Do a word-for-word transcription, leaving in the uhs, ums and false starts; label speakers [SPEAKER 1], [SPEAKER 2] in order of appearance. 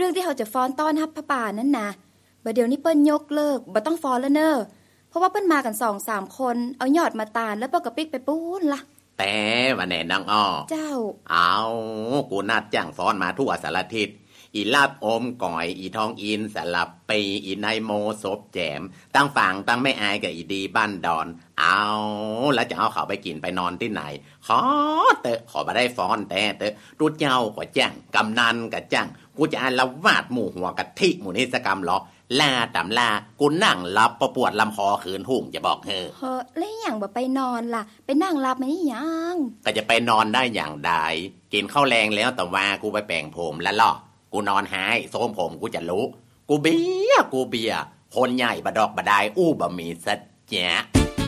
[SPEAKER 1] รื่องที่เขาจะฟ้อนต้อนรับพระป่านั่นนะบัดเดี๋ยวนี้เปิ้นยกเลิกบ่ต้องฟ้อนแล้วเนอะเพราะว่าเปิ้นมากัน สองสาม คนเอายอดมาตาลแล้วปกปิกไปปูนล่ะ
[SPEAKER 2] แต่ว่าแน่นางอ้อ
[SPEAKER 1] เจ้า
[SPEAKER 2] เอากูนัดจ้างฟ้อนมาทั่วสารทิศอีลาบอมก่อยอีทองอินสลับปีอีไนโมศพแจมตั้งฝั่งตั้งไม่อายกับอีดีบ้านดอนเอาแล้วจะเอาเขาไปกินไปนอนที่ไหนขอเตอะขอมาได้ฟ้อนแต่เตอะรูเจ้าก็จ้างกำนันก็จ้างกูจะอาละวาดหมู่หัวกะทิหมู่นิสกรรมหรอลาตำลากูนั่งรับประปวดลำคอขืนหุ่งจะบอกเฮอ
[SPEAKER 1] เฮ้อแล้วอย่างบ่ไปนอนล่ะไปนั่งรับมั้ยยัง
[SPEAKER 2] ก็จะไปนอนได้อย่างใดกินข้าวแรงแล้วแต่ว่ากูไปแปลงผมแล้วล่ะกูนอนหายโซมผมกูจะรู้กูเบียกูเบียคนใหญ่บดอกบดายอู้บะมีสัจจะ